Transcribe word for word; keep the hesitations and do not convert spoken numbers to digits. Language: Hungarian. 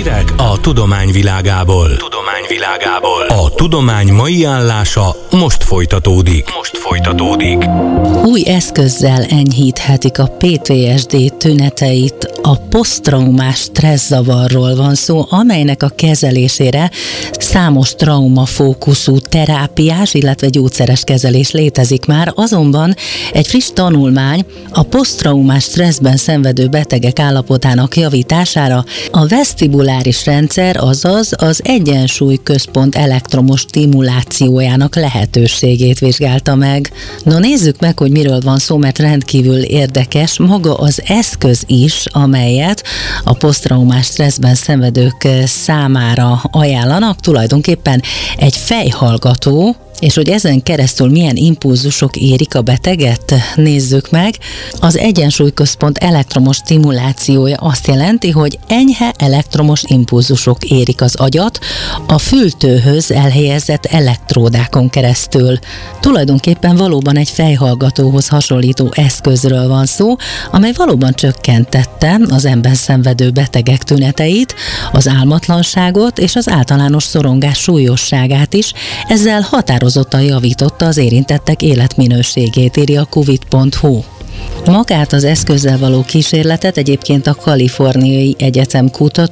Hírek a tudomány világából. Tudomány világából. A tudomány mai állása most folytatódik. Most folytatódik. Új eszközzel enyhíthetik a pé té es dé tüneteit. A poszttraumás stresszavarról van szó, amelynek a kezelésére számos traumafókuszú terápiás, illetve gyógyszeres kezelés létezik már, azonban egy friss tanulmány a poszttraumás stresszben szenvedő betegek állapotának javítására a vesztibuláris rendszer, azaz az egyensúlyközpont elektromos stimulációjának lehetőségét vizsgálta meg. No, nézzük meg, hogy miről van szó, mert rendkívül érdekes maga az eszköz is, amelyet a poszttraumás stresszben szenvedők számára ajánlanak, tulajdonképpen egy fejhallgató, és hogy ezen keresztül milyen impulzusok érik a beteget, nézzük meg. Az egyensúlyközpont elektromos stimulációja azt jelenti, hogy enyhe elektromos impulzusok érik az agyat a fültőhöz elhelyezett elektródákon keresztül. Tulajdonképpen valóban egy fejhallgatóhoz hasonlító eszközről van szó, amely valóban csökkentette az ebben szenvedő betegek tüneteit, az álmatlanságot és az általános szorongás súlyosságát is, ezzel határozottan javította az érintettek életminőségét, írja a covid pont hu. Magát az eszközzel való kísérletet egyébként a Kaliforniai Egyetem kutat